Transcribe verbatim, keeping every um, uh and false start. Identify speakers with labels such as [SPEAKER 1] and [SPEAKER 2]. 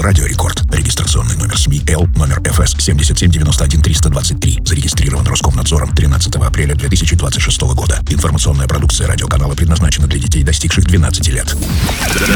[SPEAKER 1] Радио Рекорд. Регистрационный номер СМИ Л, номер эф эс семь семь девять один три двадцать три. Зарегистрирован Роскомнадзором тринадцатого апреля две тысячи двадцать шестого года. Информационная продукция радиоканала предназначена для детей, достигших двенадцати лет.